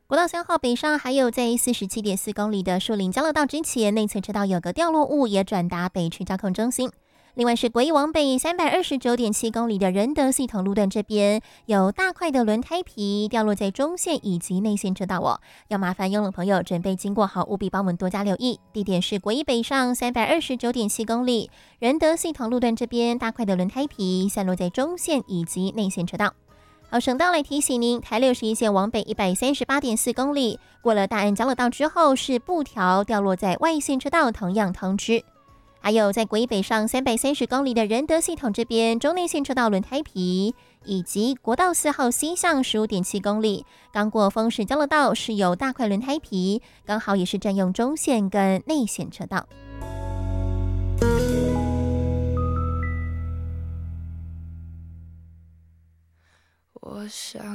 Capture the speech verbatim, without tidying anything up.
国道三号北上，还有在四十七点四公里的树林交流道之前，内侧车道有个掉落物也转达北区交控中心。另外是国一往北三百二十九点七公里的仁德系统路段这边，有大块的轮胎皮掉落在中线以及内线车道哦，要麻烦拥路朋友准备经过后，务必帮我们多加留意。地点是国一北上三百二十九点七公里，仁德系统路段这边大块的轮胎皮散落在中线以及内线车道。好，省道来提醒您，台六十一线往北一百三十八点四公里，过了大安交流道之后是布条掉落在外线车道，同样通知。还有在国一北上三百三十公里的仁德系统这边，中内线车道轮胎皮，以及国道四号西向十五点七公里，刚过丰石交流道是有大块轮胎皮，刚好也是占用中线跟内线车道。 我想